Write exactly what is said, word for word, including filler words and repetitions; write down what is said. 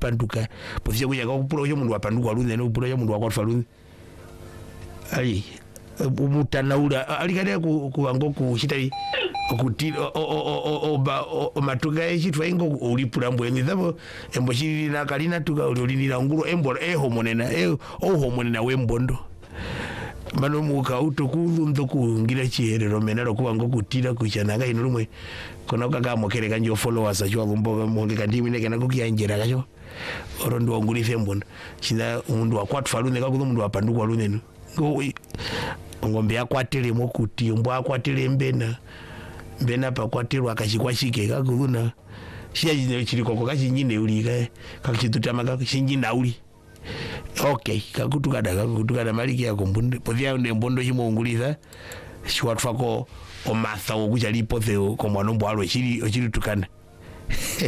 panduka pozia kuja kupula yo mundu wapanduka lunze no kupula yo mundu wakwa falunze ai umutanaura alikade ku kuango kushitari kuti o o o o matuga echitwa ingo ulipula mbwenye zabo embo shiri na kalina tuga ulinira nguru embo eho monena eho oho monena wembondo mano muka utokuzu ndoku ngira chierero menero kuango kutira kuchanaga inurumwe kona kaka mokereka njo followers acho mboga monge kandimi neke nakukianjera kacho orondo ngurife mbondo china umundu wakwatu falune kakuzo mundu wapanduka walune ngo ngombe akwatele mokuti mbo akwatele mbena mbena pa kwatirwa akashikwashike kakuna shiya chiri koko kashinyine ulika kakitutama kakishinyina uli okay kakutukada kakutukada maliki yako mbunde pozia mbondo chimongulisa shiwatfako omatha okuchalipo theo komwanombo alwe chiri chiri tukana